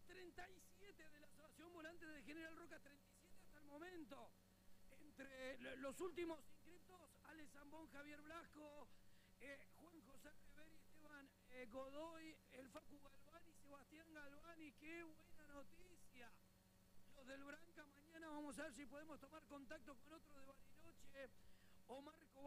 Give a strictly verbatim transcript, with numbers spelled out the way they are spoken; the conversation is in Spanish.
treinta y siete de la Asociación Volante de General Roca, treinta y siete hasta el momento. Entre los últimos inscriptos, Ale Zambón, Javier Blasco, eh, Juan José Riveri, Esteban eh, Godoy, el Facu Galvani, Sebastián Galvani. ¡Qué buena noticia! Los del Branca, mañana vamos a ver si podemos tomar contacto con otro de Bariloche o Marco